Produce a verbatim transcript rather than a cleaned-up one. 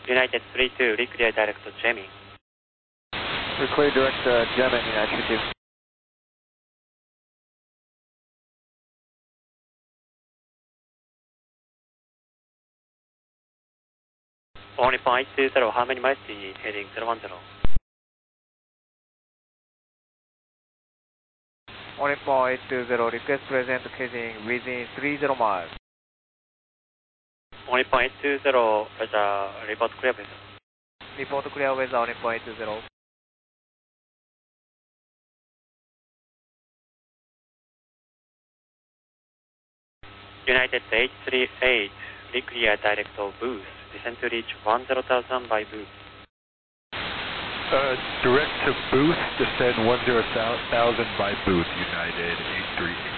United three two, clear direct to Jamie. We're clear direct to Gemini, United three two. one point two zero, how many miles do you need? Heading zero one zero. one point two zero, request present heading within three zero miles. one point two zero, roger, report clear please. Report clear with one point two zero. United eight three eight, clear direct to booth. Descend to reach one zero thousand by booth. Uh, direct to booth, descend one zero thousand by booth, United eight three eight.